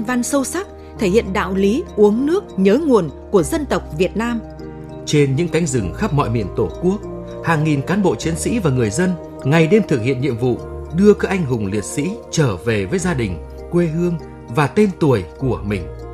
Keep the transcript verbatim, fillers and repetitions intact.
nhân văn sâu sắc, thể hiện đạo lý uống nước nhớ nguồn của dân tộc Việt Nam. Trên những cánh rừng khắp mọi miền Tổ quốc, hàng nghìn cán bộ chiến sĩ và người dân ngày đêm thực hiện nhiệm vụ đưa các anh hùng liệt sĩ trở về với gia đình, quê hương và tên tuổi của mình.